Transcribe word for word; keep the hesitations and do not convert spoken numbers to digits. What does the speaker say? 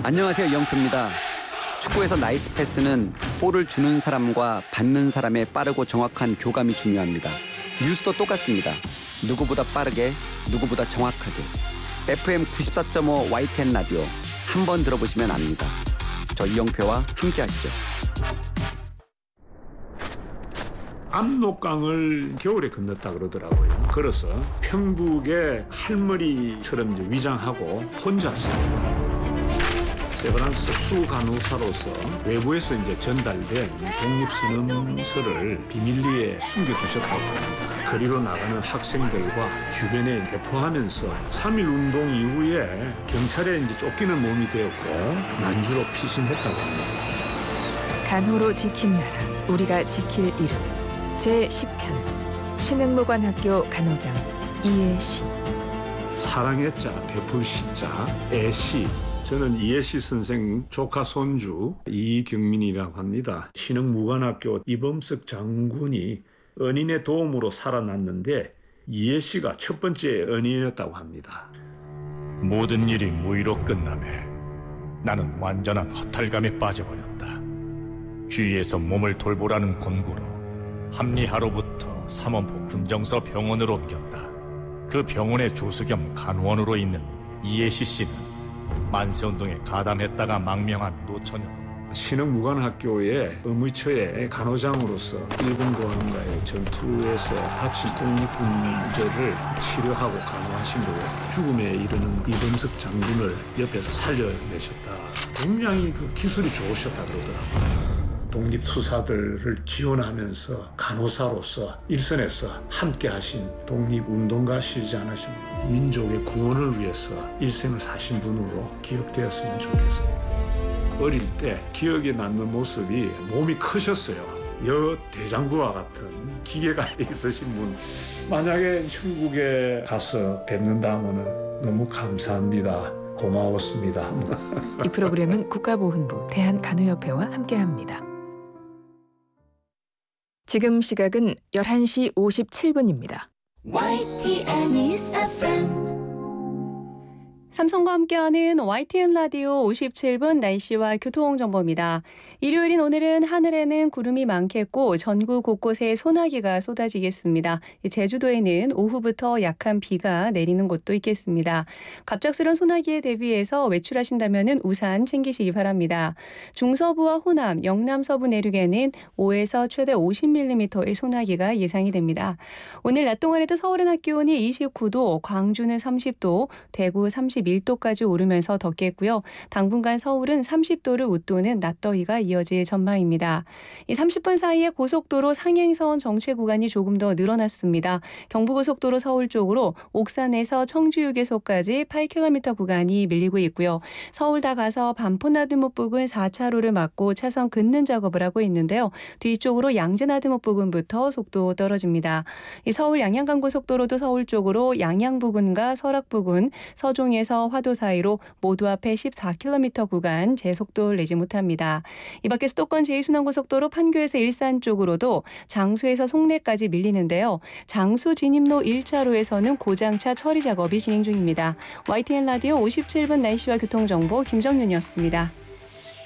안녕하세요, 이영표입니다. 축구에서 나이스 패스는 볼을 주는 사람과 받는 사람의 빠르고 정확한 교감이 중요합니다. 뉴스도 똑같습니다. 누구보다 빠르게, 누구보다 정확하게. 에프엠 구십사 점 오 와이티엔 라디오 한번 들어보시면 압니다. 저 이영표와 함께 하시죠. 압록강을 겨울에 건넜다 그러더라고요. 걸어서 평북의 할머니처럼 이제 위장하고 혼자서 세브란스 수간호사로서 외부에서 이제 전달된 독립선언서를 비밀리에 숨겨두셨다고 합니다. 거리로 나가는 학생들과 주변에 배포하면서 삼일 운동 이후에 경찰에 이제 쫓기는 몸이 되었고 난주로 피신했다고 합니다. 간호로 지킨 나라, 우리가 지킬 이름. 제십 편 신흥무관학교 간호장 이해시. 사랑의 자, 베풀 시자, 애시. 저는 이해시 선생 조카 손주 이경민이라고 합니다. 신흥무관학교 이범석 장군이 은인의 도움으로 살아났는데 이해시가 첫 번째 은인이었다고 합니다. 모든 일이 무의로 끝나매 나는 완전한 허탈감에 빠져버렸다. 주위에서 몸을 돌보라는 권고로 합리하로부터 삼원포 군정서 병원으로 옮겼다. 그 병원의 조수 겸 간호원으로 있는 이해시 씨는 만세운동에 가담했다가 망명한 노처녀로 신흥무관학교의 의무처의 간호장으로서 일본군과의 전투에서 다친 독립군들을 치료하고 간호하신 거고 죽음에 이르는 이범석 장군을 옆에서 살려내셨다. 굉장히 그 기술이 좋으셨다 그러더라고요. 독립투사들을 지원하면서 간호사로서 일선에서 함께 하신 독립운동가시지 않으십니까? 민족의 구원을 위해서 일생을 사신 분으로 기억되었으면 좋겠습니다. 어릴 때 기억에 남는 모습이 몸이 크셨어요. 여 대장부와 같은 기계가 있으신 분. 만약에 천국에 가서 뵙는다면 너무 감사합니다. 고마웠습니다. 이 프로그램은 국가보훈부 대한간호협회와 함께합니다. 지금 시각은 열한 시 오십칠 분입니다. 와이티엔 News 에프엠 삼성과 함께하는 와이티엔 라디오 오십칠 분 날씨와 교통정보입니다. 일요일인 오늘은 하늘에는 구름이 많겠고 전국 곳곳에 소나기가 쏟아지겠습니다. 제주도에는 오후부터 약한 비가 내리는 곳도 있겠습니다. 갑작스런 소나기에 대비해서 외출하신다면 우산 챙기시기 바랍니다. 중서부와 호남, 영남 서부 내륙에는 오에서 최대 오십 밀리미터의 소나기가 예상이 됩니다. 오늘 낮 동안에도 서울은 낮 기온이 이십구 도, 광주는 삼십 도, 대구 삼십일 도까지 오르면서 덥겠고요. 당분간 서울은 삼십 도를 웃도는 낮더위가 이어질 전망입니다. 이 삼십 분 사이에 고속도로 상행선 정체 구간이 조금 더 늘어났습니다. 경부고속도로 서울 쪽으로 옥산에서 청주휴게소까지 팔 킬로미터 구간이 밀리고 있고요. 서울 다 가서 반포나들목 부근 사 차로를 막고 차선 긋는 작업을 하고 있는데요. 뒤쪽으로 양재나들목 부근부터 속도 떨어집니다. 이 서울 양양간고속도로도 서울 쪽으로 양양 부근과 설악 부근, 서종에서 화도 사이로 모두 앞에 십사 킬로미터 구간 제속도를 내지 못합니다. 이 밖에 수도권 제이순환고속도로 판교에서 일산 쪽으로도 장수에서 송내까지 밀리는데요. 장수 진입로 일 차로에서는 고장차 처리 작업이 진행 중입니다. 와이티엔 라디오 오십칠 분 날씨와 교통정보 김정윤이었습니다.